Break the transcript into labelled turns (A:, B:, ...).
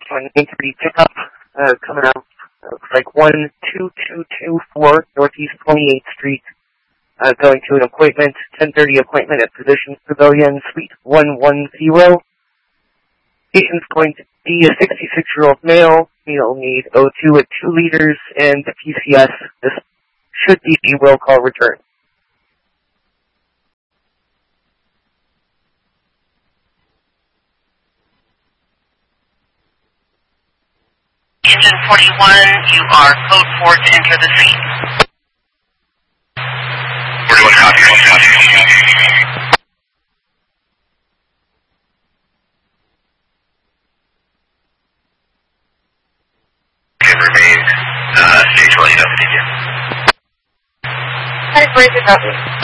A: on Main 3 pickup, coming out, looks like 12224 Northeast 28th Street, going to an appointment, 10:30 appointment at Physicians Pavilion, Suite 110. Patient's going to be a 66-year-old male. He'll need O2 at 2 liters and the PCS. This should be a will call return.
B: Engine 41, you are code 4 to enter the suite.
C: 41 copy, 1 copy. Can remain stage while you know the detail.
B: Break it up.